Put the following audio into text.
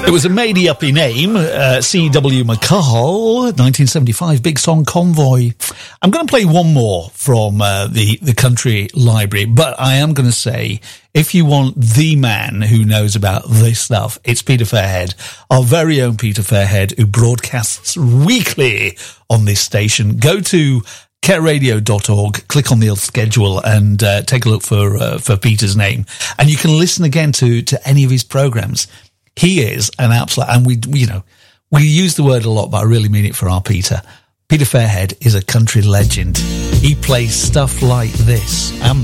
It was a made-uppy name, C.W. McCall, 1975, big song Convoy. I'm going to play one more from the Country Library, but I am going to say, if you want the man who knows about this stuff, it's Peter Fairhead, our very own Peter Fairhead, who broadcasts weekly on this station. Go to ketradio.org, click on the schedule and take a look for Peter's name. And you can listen again to any of his programs. He is an absolute, and we use the word a lot, but I really mean it for our Peter. Peter Fairhead is a country legend. He plays stuff like this and